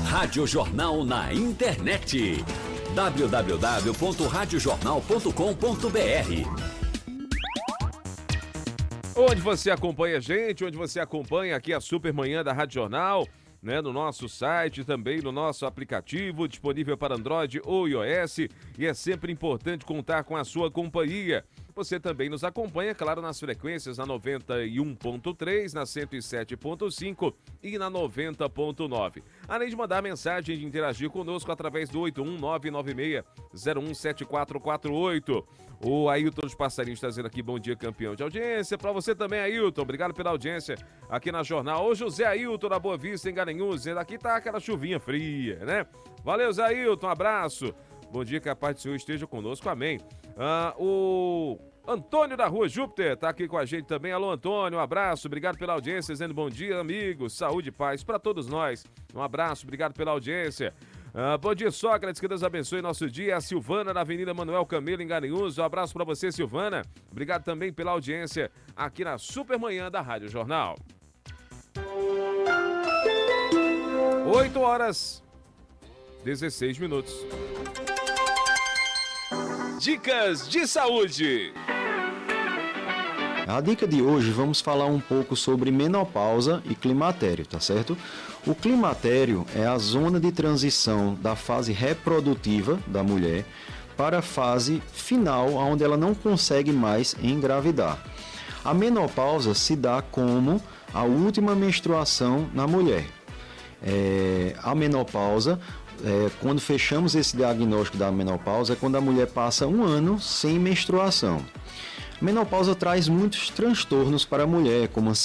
Rádio Jornal na internet. www.radiojornal.com.br. Onde você acompanha a gente, onde você acompanha aqui a Supermanhã da Rádio Jornal, né, no nosso site, também no nosso aplicativo, disponível para Android ou iOS, e é sempre importante contar com a sua companhia. Você também nos acompanha, claro, nas frequências na 91.3, na 107.5 e na 90.9. Além de mandar mensagem e de interagir conosco através do 81996017448. O Ailton dos Passarinhos está dizendo aqui, bom dia, campeão de audiência. Para você também, Ailton, obrigado pela audiência aqui na Jornal. O José Ailton da Boa Vista, em Garanhuns, dizendo aqui tá aquela chuvinha fria, né? Valeu, Zé Ailton, um abraço. Bom dia, que a paz do Senhor esteja conosco, amém. O Antônio da Rua Júpiter tá aqui com a gente também. Alô, Antônio, um abraço, obrigado pela audiência, dizendo bom dia, amigos, saúde e paz para todos nós. Um abraço, obrigado pela audiência. Bom dia, Sócrates, que Deus abençoe nosso dia. A Silvana, na Avenida Manuel Camelo, em Garanhuns. Um abraço para você, Silvana. Obrigado também pela audiência aqui na Supermanhã da Rádio Jornal. 8h16. Dicas de saúde. A dica de hoje, vamos falar um pouco sobre menopausa e climatério, tá certo? O climatério é a zona de transição da fase reprodutiva da mulher para a fase final, onde ela não consegue mais engravidar. A menopausa se dá como a última menstruação na mulher. A menopausa, quando fechamos esse diagnóstico da menopausa, é quando a mulher passa 1 ano sem menstruação. A menopausa traz muitos transtornos para a mulher, como